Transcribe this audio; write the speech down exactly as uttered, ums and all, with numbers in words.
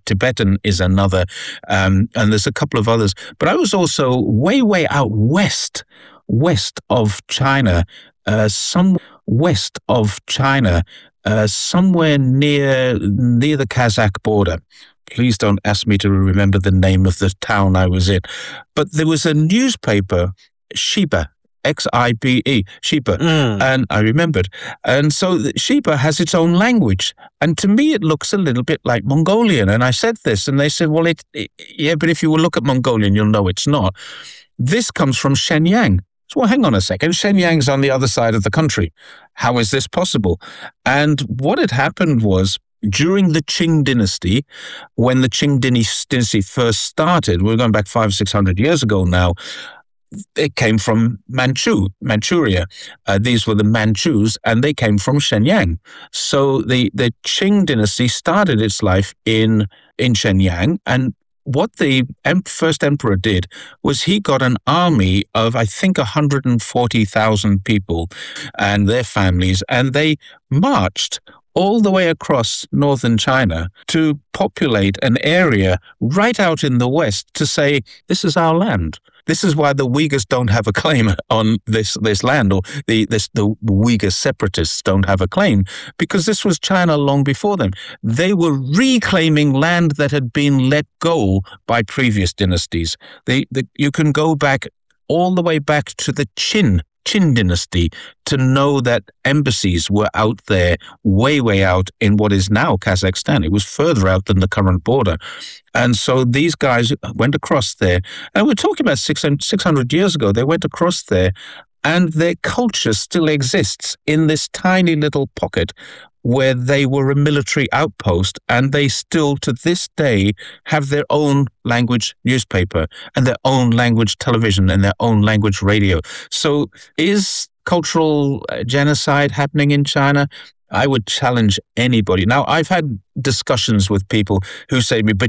Tibetan is another, um, and there's a couple of others. But I was also way, way out west, west of China, uh, some west of China, uh, somewhere near near the Kazakh border. Please don't ask me to remember the name of the town I was in. But there was a newspaper, Xiba, X I B E, Xiba, Mm. and I remembered. And so Xiba has its own language. And to me, it looks a little bit like Mongolian. And I said this, and they said, well, it, it yeah, but if you will look at Mongolian, you'll know it's not. This comes from Shenyang. So, well, hang on a second. Shenyang's on the other side of the country. How is this possible? And what had happened was, during the Qing dynasty, when the Qing dynasty first started, we're going back five, six hundred years ago now, it came from Manchu, Manchuria. Uh, these were the Manchus, and they came from Shenyang. So the, the Qing dynasty started its life in, in Shenyang, and what the first emperor did was he got an army of, I think, one hundred forty thousand people and their families, and they marched all the way across northern China to populate an area right out in the west to say, this is our land. This is why the Uyghurs don't have a claim on this, this land, or the, this, the Uyghur separatists don't have a claim, because this was China long before them. They were reclaiming land that had been let go by previous dynasties. They, the, you can go back all the way back to the Qin Qin dynasty to know that embassies were out there, way, way out in what is now Kazakhstan. It was further out than the current border. And so these guys went across there. And we're talking about six hundred years ago. They went across there, and their culture still exists in this tiny little pocket where they were a military outpost, and they still, to this day, have their own language newspaper and their own language television and their own language radio. So is cultural genocide happening in China? I would challenge anybody. Now, I've had discussions with people who say to me, but